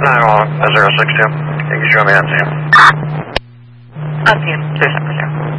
9-062. You can show me that, Sam. Up to you. 37%.